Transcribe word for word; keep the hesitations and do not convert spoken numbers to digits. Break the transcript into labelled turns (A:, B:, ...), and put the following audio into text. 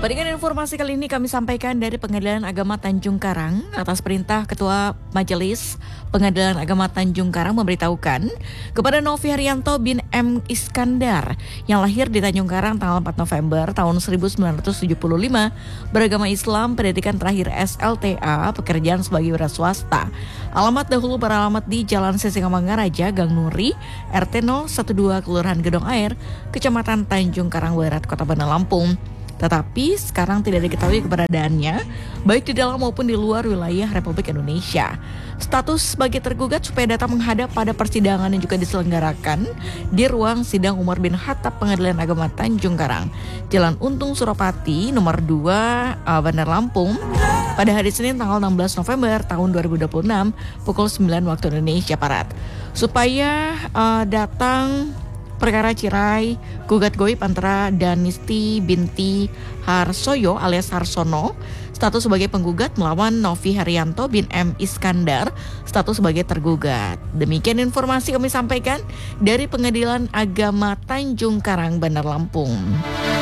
A: Dengan informasi kali ini kami sampaikan dari Pengadilan Agama Tanjung Karang atas perintah Ketua Majelis Pengadilan Agama Tanjung Karang memberitahukan kepada Novi Haryanto bin M. Iskandar yang lahir di Tanjung Karang tanggal empat November tahun seribu sembilan ratus tujuh puluh lima, beragama Islam, pendidikan terakhir S L T A, pekerjaan sebagai wira swasta. Alamat dahulu beralamat di Jalan Sisingamangaraja, Gang Nuri, R T nol satu dua, Kelurahan Gedong Air, Kecamatan Tanjung Karang Barat, Kota Bandar Lampung. Tetapi sekarang tidak diketahui keberadaannya, baik di dalam maupun di luar wilayah Republik Indonesia. Status sebagai tergugat supaya datang menghadap pada persidangan yang juga diselenggarakan di ruang sidang Umar bin Khattab Pengadilan Agama Tanjung Karang, Jalan Untung Suropati, nomor dua, uh, Bandar Lampung, pada hari Senin tanggal enam belas November tahun dua ribu dua puluh enam, pukul sembilan waktu Indonesia Barat. Supaya uh, datang perkara cerai gugat goib antara Danisti binti Harsoyo alias Harsono, status sebagai penggugat, melawan Novi Haryanto bin M. Iskandar, status sebagai tergugat. Demikian informasi kami sampaikan dari Pengadilan Agama Tanjung Karang, Bandar Lampung.